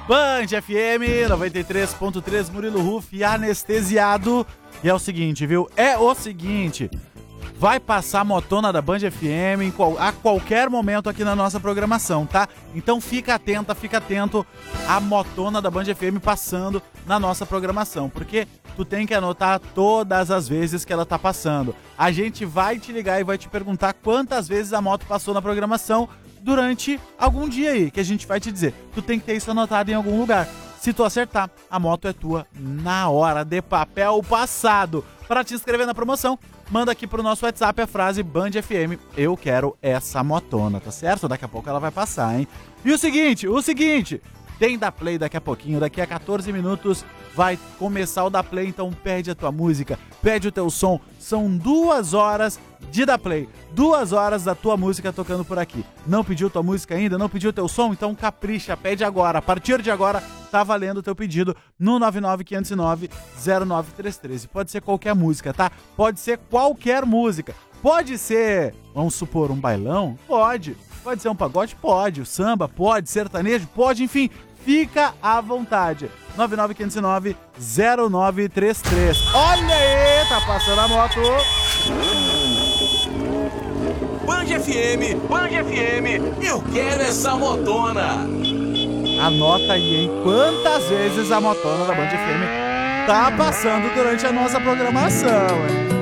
Band FM 93.3, Murilo Huff, anestesiado. E é o seguinte, viu? Vai passar a motona da Band FM a qualquer momento aqui na nossa programação, tá? Então fica atento à motona da Band FM passando na nossa programação, porque tu tem que anotar todas as vezes que ela tá passando. A gente vai te ligar e vai te perguntar quantas vezes a moto passou na programação durante algum dia aí, que a gente vai te dizer. Tu tem que ter isso anotado em algum lugar. Se tu acertar, a moto é tua na hora, de papel passado. Para te inscrever na promoção, manda aqui pro nosso WhatsApp a frase Band FM, eu quero essa motona, tá certo? Daqui a pouco ela vai passar, hein? E o seguinte, tem da Play daqui a pouquinho, daqui a 14 minutos vai começar o da Play, então pede a tua música, pede o teu som, são 2 horas de da Play, 2 horas da tua música tocando por aqui. Não pediu tua música ainda? Não pediu teu som? Então capricha, pede agora, a partir de agora tá valendo o teu pedido no 99509-0933. Pode ser qualquer música, tá? Pode ser qualquer música, pode ser, vamos supor, um bailão? Pode ser um pagode? Pode, o samba? Pode, sertanejo? Pode, enfim, fica à vontade. 99509-0933. Olha aí, tá passando a moto. Band FM, eu quero essa motona. Anota aí, hein? Quantas vezes a motona da Band FM tá passando durante a nossa programação, hein?